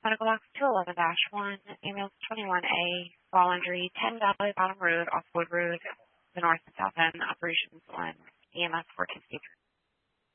Medical Box 211-1, ambulance 21A, fall injury, 10 Valley Bottom Road, off Wood Road, the north and south end, operations 1, EMS 463.